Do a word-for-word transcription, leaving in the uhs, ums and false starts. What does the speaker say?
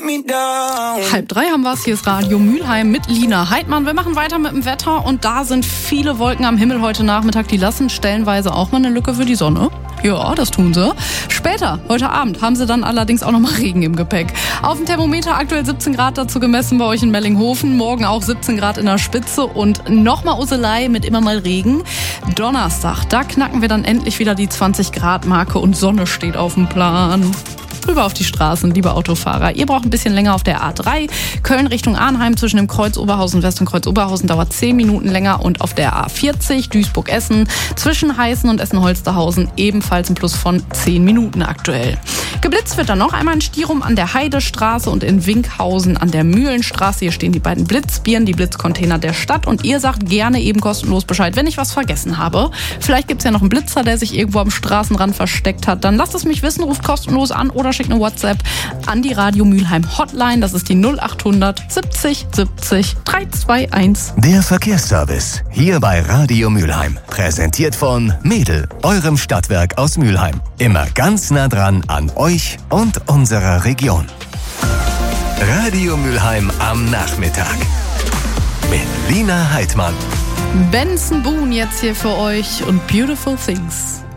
Halb drei haben wir es, hier ist Radio Mülheim mit Lina Heidmann. Wir machen weiter mit dem Wetter und da sind viele Wolken am Himmel heute Nachmittag. Die lassen stellenweise auch mal eine Lücke für die Sonne. Ja, das tun sie. Später, heute Abend, haben sie dann allerdings auch noch mal Regen im Gepäck. Auf dem Thermometer aktuell siebzehn Grad dazu gemessen bei euch in Mellinghofen. Morgen auch siebzehn Grad in der Spitze und nochmal Uselei mit immer mal Regen. Donnerstag, da knacken wir dann endlich wieder die zwanzig Grad Marke und Sonne steht auf dem Plan. Rüber auf die Straßen, liebe Autofahrer. Ihr braucht ein bisschen länger auf der A drei. Köln Richtung Arnheim zwischen dem Kreuz Oberhausen West und Kreuz Oberhausen dauert zehn Minuten länger. Und auf der A vierzig Duisburg-Essen zwischen Heißen und Essen-Holsterhausen ebenfalls ein Plus von zehn Minuten aktuell. Geblitzt wird dann noch einmal in Stirum an der Heidestraße und in Winkhausen an der Mühlenstraße. Hier stehen die beiden Blitzbieren, die Blitzcontainer der Stadt. Und ihr sagt gerne eben kostenlos Bescheid, wenn ich was vergessen habe. Vielleicht gibt es ja noch einen Blitzer, der sich irgendwo am Straßenrand versteckt hat. Dann lasst es mich wissen, ruft kostenlos an oder schickt eine WhatsApp an die Radio Mülheim Hotline. Das ist die null achthundert siebzig siebzig dreihundertzweiundundzwanzig. Der Verkehrsservice hier bei Radio Mülheim. Präsentiert von Mädel, eurem Stadtwerk aus Mülheim. Immer ganz nah dran an euch und unserer Region. Radio Mülheim am Nachmittag. Mit Lina Heidmann. Benson Boone jetzt hier für euch und Beautiful Things.